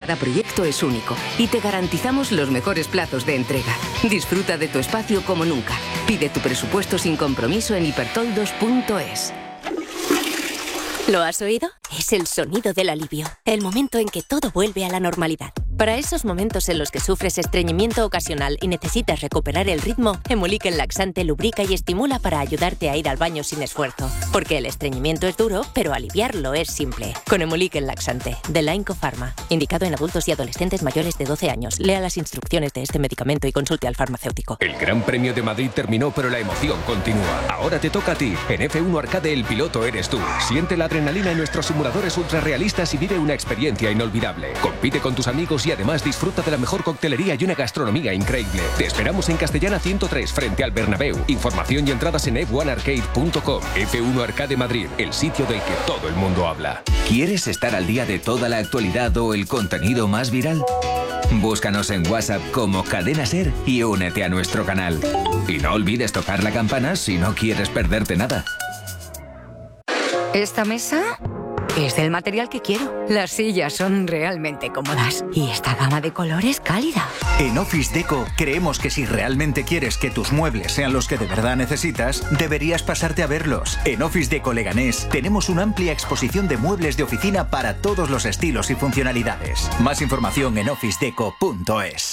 Cada proyecto es único y te garantizamos los mejores plazos de entrega. Disfruta de tu espacio como nunca. Pide tu presupuesto sin compromiso en hipertoldos.es. ¿Lo has oído? Es el sonido del alivio. El momento en que todo vuelve a la normalidad. Para esos momentos en los que sufres estreñimiento ocasional y necesitas recuperar el ritmo, Emulic el laxante lubrica y estimula para ayudarte a ir al baño sin esfuerzo. Porque el estreñimiento es duro, pero aliviarlo es simple. Con Emulic el laxante, de Laico Pharma. Indicado en adultos y adolescentes mayores de 12 años. Lea las instrucciones de este medicamento y consulte al farmacéutico. El Gran Premio de Madrid terminó, pero la emoción continúa. Ahora te toca a ti. En F1 Arcade el piloto eres tú. Siente la adrenalina en nuestros simuladores ultrarrealistas y vive una experiencia inolvidable. Compite con tus amigos y además disfruta de la mejor coctelería y una gastronomía increíble. Te esperamos en Castellana 103 frente al Bernabéu. Información y entradas en f1arcade.com. F1 Arcade Madrid, el sitio del que todo el mundo habla. ¿Quieres estar al día de toda la actualidad o el contenido más viral? Búscanos en WhatsApp como Cadena Ser y únete a nuestro canal. Y no olvides tocar la campana si no quieres perderte nada. Esta mesa es del material que quiero. Las sillas son realmente cómodas y esta gama de colores cálida. En Office Deco creemos que si realmente quieres que tus muebles sean los que de verdad necesitas, deberías pasarte a verlos. En Office Deco Leganés tenemos una amplia exposición de muebles de oficina para todos los estilos y funcionalidades. Más información en officedeco.es.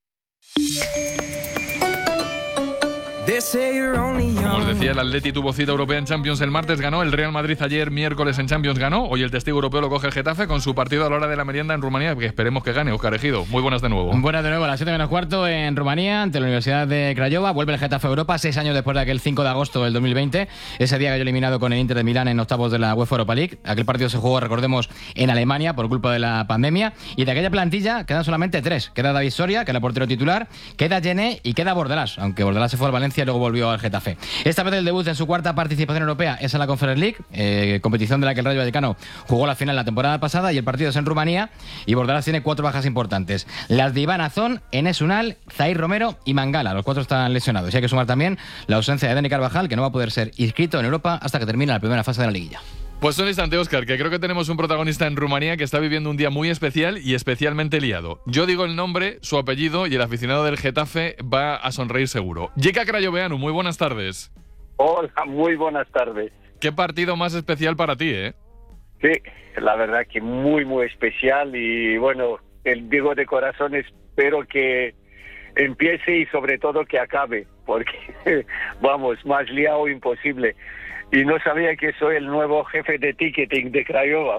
Como os decía, el Atleti tuvo cita europea en Champions el martes, ganó. El Real Madrid ayer, miércoles, en Champions ganó. Hoy el testigo europeo lo coge el Getafe con su partido a la hora de la merienda en Rumanía, que esperemos que gane. Óscar Ejido, muy buenas de nuevo. Buenas de nuevo, a las 7 menos cuarto en Rumanía, ante la Universidad de Craiova. Vuelve el Getafe a Europa, 6 años después de aquel 5 de agosto del 2020. Ese día cayó eliminado con el Inter de Milán en octavos de la UEFA Europa League. Aquel partido se jugó, recordemos, en Alemania por culpa de la pandemia. Y de aquella plantilla quedan solamente 3. Queda David Soria, que era el portero titular, queda Gené y queda Bordalás, aunque Bordalás se fue al Valencia y luego volvió al Getafe. Esta vez el debut en su cuarta participación europea es en la Conference League, competición de la que el Rayo Vallecano jugó la final la temporada pasada, y el partido es en Rumanía, y Bordalás tiene 4 bajas importantes. Las de Iván Azón, Enes Unal, Zair Romero y Mangala. Los 4 están lesionados. Y hay que sumar también la ausencia de Dani Carvajal, que no va a poder ser inscrito en Europa hasta que termine la primera fase de la liguilla. Pues un instante, Óscar, que creo que tenemos un protagonista en Rumanía que está viviendo un día muy especial y especialmente liado. Yo digo el nombre, su apellido, y el aficionado del Getafe va a sonreír seguro. Jika Crayoveanu, muy buenas tardes. Hola, muy buenas tardes. Qué partido más especial para ti, ¿eh? Sí, la verdad que muy, muy especial, y bueno, digo de corazón, espero que empiece y sobre todo que acabe, porque vamos, más liado imposible. Y no sabía que soy el nuevo jefe de ticketing de Craiova.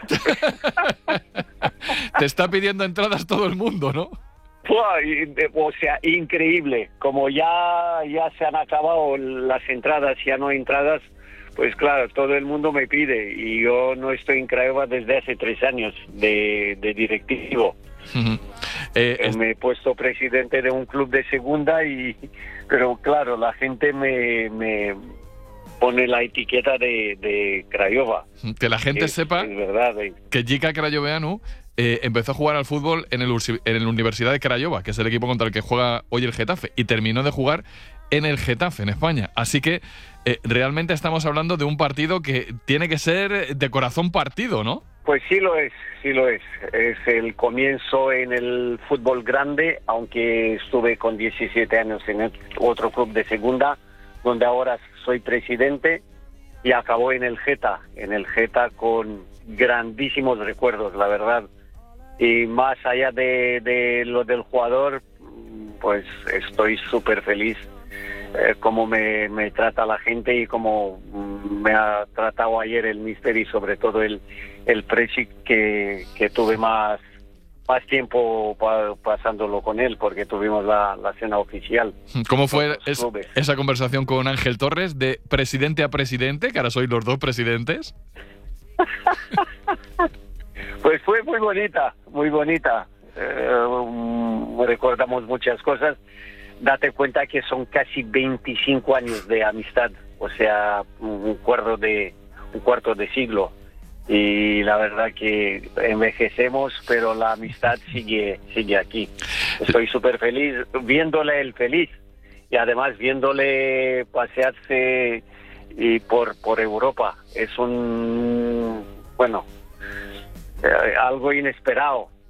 Te está pidiendo entradas todo el mundo, ¿no? O sea, increíble. Como ya se han acabado las entradas, ya no hay entradas, pues claro, todo el mundo me pide. Y yo no estoy en Craiova desde hace 3 años de directivo. Me he puesto presidente de un club de segunda, pero claro, la gente me pone la etiqueta de Craiova. Que la gente sepa es verdad, que Jika Crayoveanu empezó a jugar al fútbol en la Universidad de Craiova, que es el equipo contra el que juega hoy el Getafe, y terminó de jugar en el Getafe, en España. Así que realmente estamos hablando de un partido que tiene que ser de corazón partido, ¿no? Pues sí lo es, sí lo es. Es el comienzo en el fútbol grande, aunque estuve con 17 años en otro club de segunda, donde ahora soy presidente, y acabó en el Geta con grandísimos recuerdos, la verdad. Y más allá de lo del jugador, pues estoy súper feliz cómo me trata la gente y cómo me ha tratado ayer el míster, y sobre todo el presi, que tuve más tiempo pasándolo con él, porque tuvimos la cena oficial. ¿Cómo fue esa conversación con Ángel Torres de presidente a presidente, que ahora sois los 2 presidentes? Pues fue muy bonita, muy bonita. Recordamos muchas cosas. Date cuenta que son casi 25 años de amistad, o sea, un cuarto de siglo. Y la verdad que envejecemos, pero la amistad sigue aquí. Estoy súper feliz viéndole el feliz, y además viéndole pasearse y por Europa. Es algo inesperado,